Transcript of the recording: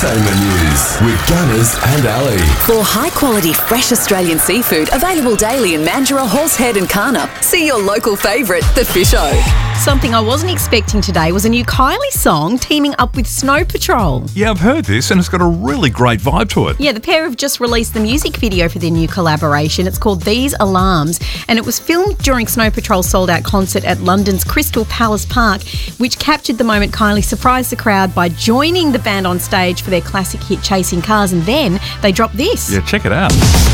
entertainment news with Gunners and Ali. For high-quality, fresh Australian seafood available daily in Mandurah, Horsehead and Karnup, see your local favourite, The Fish O. Something I wasn't expecting today was a new Kylie song teaming up with Snow Patrol. Yeah, I've heard this and it's got a really great vibe to it. Yeah, the pair have just released the music video for their new collaboration. It's called These Alarms, and it was filmed during Snow Patrol's sold-out concert at London's Crystal Palace Park, which captured the moment Kylie surprised the crowd by joining the band on stage for their classic hit Chasing Cars, and then they dropped this. Yeah, check it out.